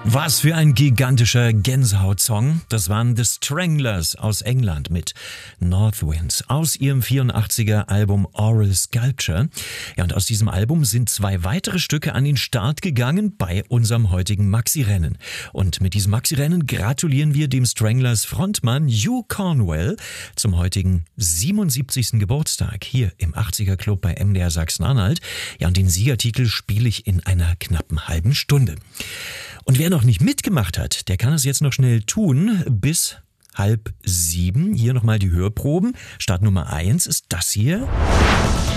Was für ein gigantischer Gänsehaut-Song. Das waren The Stranglers aus England mit North Winds aus ihrem 84er Album Oral Sculpture. Ja, und aus diesem Album sind 2 weitere Stücke an den Start gegangen bei unserem heutigen Maxi-Rennen. Und mit diesem Maxi-Rennen gratulieren wir dem Stranglers Frontmann Hugh Cornwell zum heutigen 77. Geburtstag hier im 80er Club bei MDR Sachsen-Anhalt. Ja, und den Siegertitel spiele ich in einer knappen halben Stunde. Und wer noch nicht mitgemacht hat, der kann es jetzt noch schnell tun. Bis 6:30. Hier nochmal die Hörproben. Start Nummer 1 ist das hier.